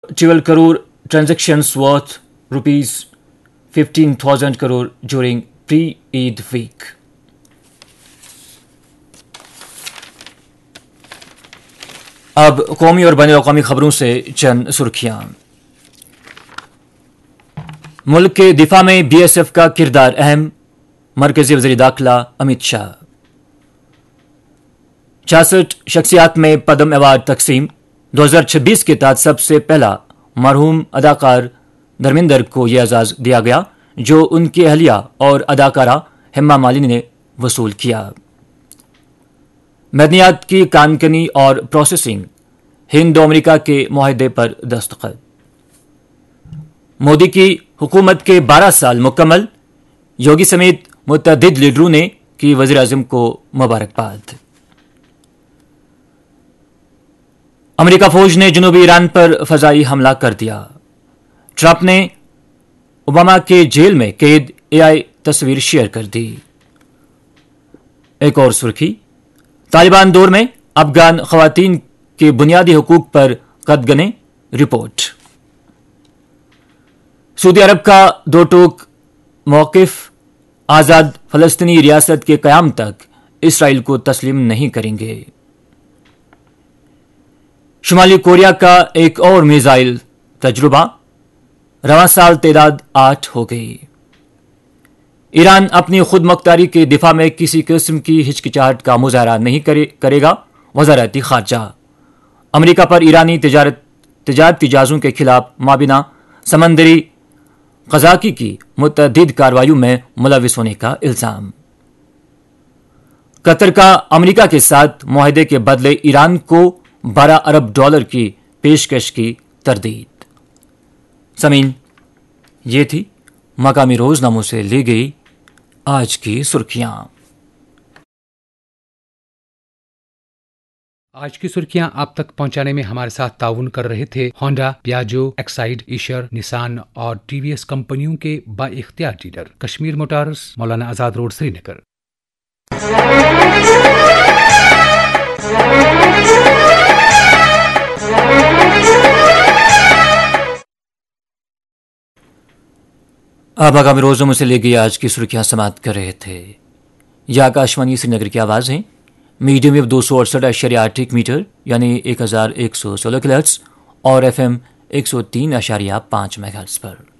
12 crore transactions worth rupees 15,000 crore during pre-Eid week. अब कौमी और बैनुल अक़वामी खबरों से चंद सुर्खियां। मुल्क के दिफा में BSF का किरदार अहम, मरकजी वज़ीर दाखिला अमित शाह। 66 शख्सियात में पद्म अवार्ड तकसीम। 2026 के तहत सबसे पहला मरहूम अदाकार धर्मेंद्र को यह एजाज दिया गया, जो उनकी अहलिया और अदाकारा हेमा मालिनी ने वसूल किया। मदनियात की कानकनी और प्रोसेसिंग, हिंद और अमेरिका के मुआहदे पर दस्तखत। मोदी की हुकूमत के 12 साल मुकम्मल, योगी समेत मुतअद्दिद लीडरों ने की वज़ीर आज़म को मुबारकबाद। अमेरिका फौज ने जनूबी ईरान पर फजाई हमला कर दिया। ट्रंप ने ओबामा के जेल में कैद AI तस्वीर शेयर कर दी। एक और सुर्खी, तालिबान दौर में अफगान खवातीन के बुनियादी हुकूक पर कदगने रिपोर्ट। सऊदी अरब का दो टूक मौकिफ, आजाद फलस्तीनी रियासत के कयाम तक इसराइल को तस्लीम नहीं करेंगे। शुमाली कोरिया का एक और मिसाइल तजुर्बा, रवां साल तादाद 8 हो गई। ईरान अपनी खुद मुख्तारी के दिफा में किसी किस्म की हिचकिचाहट का मुजाहरा नहीं करेगा। वज़ारती खारजा। अमेरिका पर ईरानी तिजारती जहाज़ों के खिलाफ माबिना समंदरी क़ज़ाकी की मुतअद्दिद कार्रवाइयों में मुलविस होने का इल्ज़ाम। कतर का अमेरिका के साथ मुआहदे के बदले ईरान को $12 अरब की पेशकश की तरदीद। समीन, ये थी मकामी रोजनामों से ली गई आज की सुर्खियां। आज की सुर्खियां आप तक पहुंचाने में हमारे साथ ताउन कर रहे थे Honda, Piaggio, Exide, Ishar, Nissan और TVS कंपनियों के बाइख्तियार dealer Kashmir Motors, Maulana Azad road, Srinagar. अब आगामी रोजों से ले गई आज की सुर्खियां समाप्त कर रहे थे। यह आकाशवाणी श्रीनगर की आवाज़ है। मीडियम वेव 268.8 मीटर यानी 1116 किलोहर्ट्ज़ और FM 103.5 मेगाहर्ट्ज़ पर।